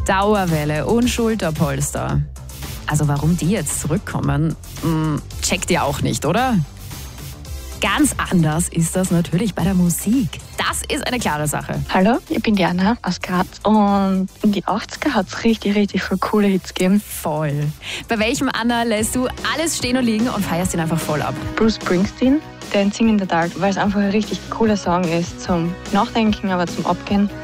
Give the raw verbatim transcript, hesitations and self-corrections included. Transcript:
Dauerwelle und Schulterpolster. Also warum die jetzt zurückkommen, checkt ihr auch nicht, oder? Ganz anders ist das natürlich bei der Musik. Das ist eine klare Sache. Hallo, ich bin Diana aus Graz und in die achtziger hat es richtig, richtig viele coole Hits gegeben. Voll. Bei welchem, Anna, lässt du alles stehen und liegen und feierst ihn einfach voll ab? Bruce Springsteen, Dancing in the Dark, weil es einfach ein richtig cooler Song ist zum Nachdenken, aber zum Abgehen.